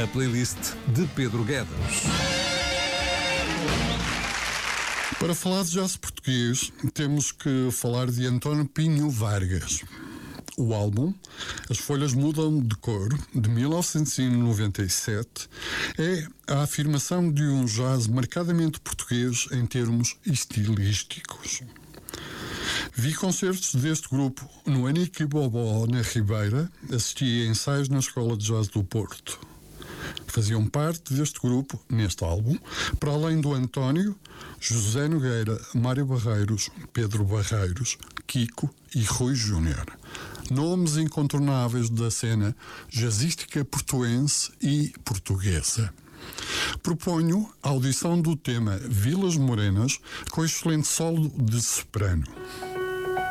a playlist de Pedro Guedes. Para falar de jazz português, temos que falar de António Pinho Vargas. O álbum As Folhas Mudam de Cor, de 1997, é a afirmação de um jazz marcadamente português em termos estilísticos. Vi concertos deste grupo no Anique Bobó, na Ribeira, assisti a ensaios na Escola de Jazz do Porto. Faziam parte deste grupo, neste álbum, para além do António, José Nogueira, Mário Barreiros, Pedro Barreiros, Kiko e Rui Júnior. Nomes incontornáveis da cena jazzística portuense e portuguesa. Proponho a audição do tema Vilas Morenas com excelente solo de soprano.